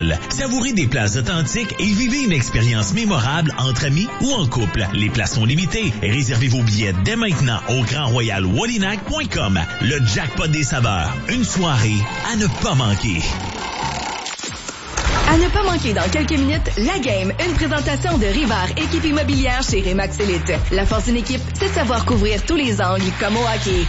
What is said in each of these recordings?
foule. Savourez des places authentiques et vivez une expérience mémorable entre amis ou en couple. Les places sont limitées. Réservez vos billets dès maintenant au GrandRoyalWallinac.com. Le jackpot des saveurs. Une soirée à ne pas manquer. À ne pas manquer dans quelques minutes, La Game, une présentation de Rivard, équipe immobilière chez Remax Elite. La force d'une équipe, c'est de savoir couvrir tous les angles, comme au hockey.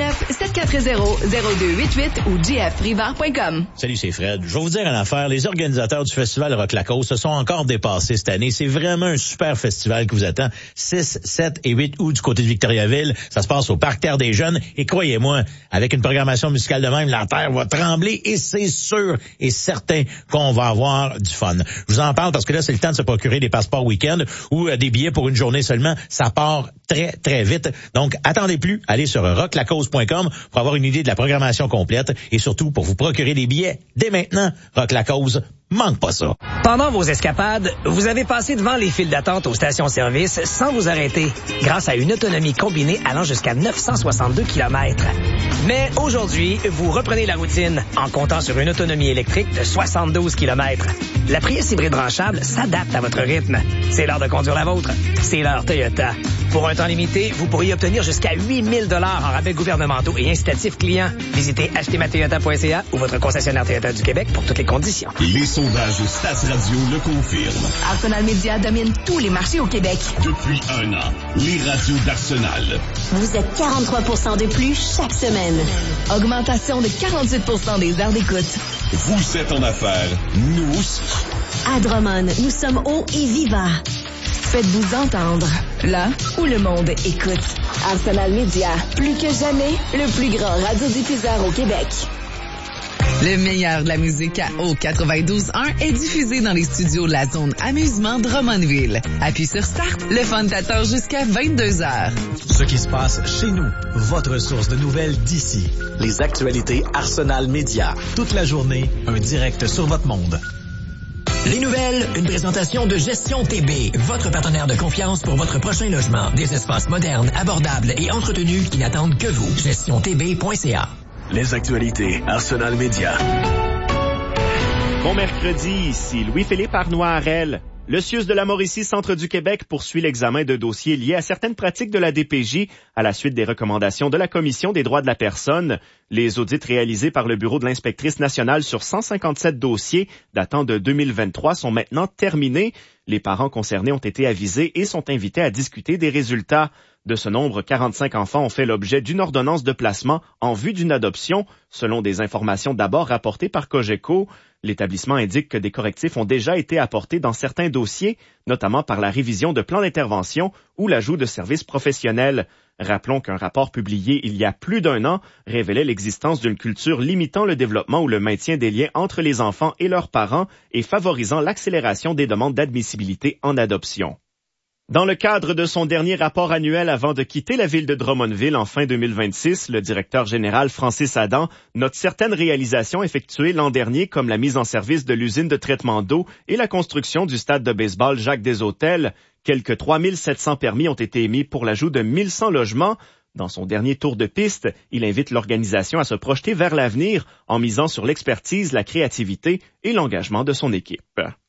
819-740-0288 ou gfrivard.com. Salut, c'est Fred. Je vais vous dire une affaire. Les organisateurs du festival Rock la Côte se sont encore dépassés cette année. C'est vraiment un super festival qui vous attend. 6, 7 et 8 août du côté de Victoriaville. Ça se passe au Parc Terre des Jeunes. Et croyez-moi, avec une programmation musicale de même, la terre va trembler et c'est sûr et certain qu'on va avoir du fun. Je vous en parle parce que là, c'est le temps de se procurer des passeports week-end ou des billets pour une journée seulement. Ça part très, très vite. Donc, attendez plus. Allez sur rocklacause.com pour avoir une idée de la programmation complète et surtout pour vous procurer des billets dès maintenant. Rock la Cause, manque pas ça. Pendant vos escapades, vous avez passé devant les files d'attente aux stations-service sans vous arrêter, grâce à une autonomie combinée allant jusqu'à 962 km. Mais aujourd'hui, vous reprenez la routine en comptant sur une autonomie électrique de 72 km. La Prius hybride branchable s'adapte à votre rythme. C'est l'heure de conduire la vôtre. C'est l'heure Toyota. Pour un temps limité, vous pourriez obtenir jusqu'à 8 000 $ en rabais gouvernementaux et incitatifs clients. Visitez achetezmatoyota.ca ou votre concessionnaire Toyota du Québec pour toutes les conditions. Les sondages Stats Radio le confirment. Arsenal Media domine tous les marchés au Québec. Depuis 1 an, les radios d'Arsenal. Vous êtes 43% de plus chaque semaine. Augmentation de 48% des heures d'écoute. Vous êtes en affaires, nous aussi. À Drummond, nous sommes hauts et vivants. Faites-vous entendre, là où le monde écoute. Arsenal Media, plus que jamais, le plus grand radiodiffuseur au Québec. Le meilleur de la musique à Eau 92.1 est diffusé dans les studios de la zone amusement de Drummondville. Appuie sur Start, le fun t'attend jusqu'à 22h. Ce qui se passe chez nous, votre source de nouvelles d'ici. Les actualités Arsenal Média. Toute la journée, un direct sur votre monde. Les nouvelles, une présentation de Gestion TB, votre partenaire de confiance pour votre prochain logement. Des espaces modernes, abordables et entretenus qui n'attendent que vous. GestionTB.ca. Les actualités Arsenal Média. Bon mercredi, ici Louis-Philippe Arnois-Harel. Le CIUS de la Mauricie, Centre du Québec, poursuit l'examen de dossiers liés à certaines pratiques de la DPJ à la suite des recommandations de la Commission des droits de la personne. Les audits réalisés par le Bureau de l'inspectrice nationale sur 157 dossiers datant de 2023 sont maintenant terminés. Les parents concernés ont été avisés et sont invités à discuter des résultats. De ce nombre, 45 enfants ont fait l'objet d'une ordonnance de placement en vue d'une adoption, selon des informations d'abord rapportées par Cogeco. L'établissement indique que des correctifs ont déjà été apportés dans certains dossiers, notamment par la révision de plans d'intervention ou l'ajout de services professionnels. Rappelons qu'un rapport publié il y a plus d'1 an révélait l'existence d'une culture limitant le développement ou le maintien des liens entre les enfants et leurs parents et favorisant l'accélération des demandes d'admissibilité en adoption. Dans le cadre de son dernier rapport annuel avant de quitter la ville de Drummondville en fin 2026, le directeur général Francis Adam note certaines réalisations effectuées l'an dernier comme la mise en service de l'usine de traitement d'eau et la construction du stade de baseball Jacques-des-Hôtels. Quelques 3700 permis ont été émis pour l'ajout de 1100 logements. Dans son dernier tour de piste, il invite l'organisation à se projeter vers l'avenir en misant sur l'expertise, la créativité et l'engagement de son équipe.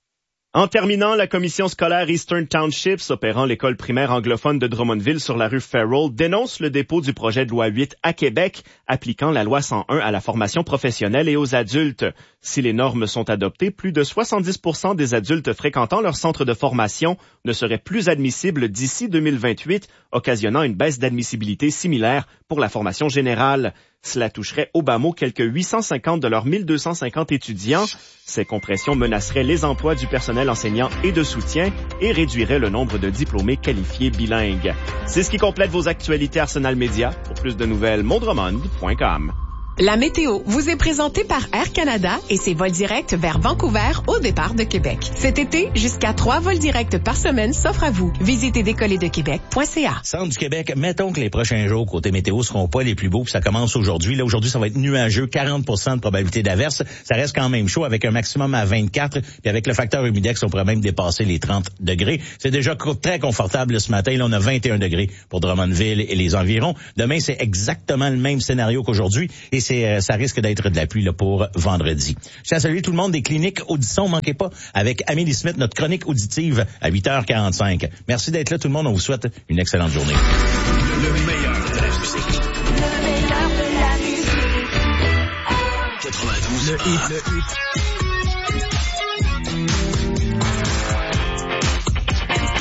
En terminant, la commission scolaire Eastern Townships, opérant l'école primaire anglophone de Drummondville sur la rue Farrell, dénonce le dépôt du projet de loi 8 à Québec, appliquant la loi 101 à la formation professionnelle et aux adultes. Si les normes sont adoptées, plus de 70% des adultes fréquentant leur centre de formation ne seraient plus admissibles d'ici 2028, occasionnant une baisse d'admissibilité similaire pour la formation générale. Cela toucherait au bas mot quelques 850 de leurs 1250 étudiants. Ces compressions menaceraient les emplois du personnel enseignant et de soutien et réduiraient le nombre de diplômés qualifiés bilingues. C'est ce qui complète vos actualités Arsenal Média. Pour plus de nouvelles, mondremond.com. La météo vous est présentée par Air Canada et ses vols directs vers Vancouver au départ de Québec. Cet été, jusqu'à 3 vols directs par semaine s'offrent à vous. Visitez décolledequebec.ca. Centre du Québec, mettons que les prochains jours côté météo seront pas les plus beaux, puis ça commence aujourd'hui. Là, aujourd'hui, ça va être nuageux, 40% de probabilité d'averse. Ça reste quand même chaud avec un maximum à 24, puis avec le facteur humidex, on pourrait même dépasser les 30 degrés. C'est déjà très confortable ce matin. Là, on a 21 degrés pour Drummondville et les environs. Demain, c'est exactement le même scénario qu'aujourd'hui. Et ça risque d'être de la pluie là, pour vendredi. Je tiens à saluer tout le monde des cliniques Audition, manquez pas, avec Amélie Smith, notre chronique auditive à 8h45. Merci d'être là tout le monde, on vous souhaite une excellente journée. Le meilleur de la musique. Le meilleur de la musique. 92. Le hit.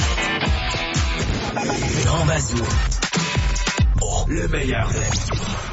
Grand Bazou. Le meilleur de la musique.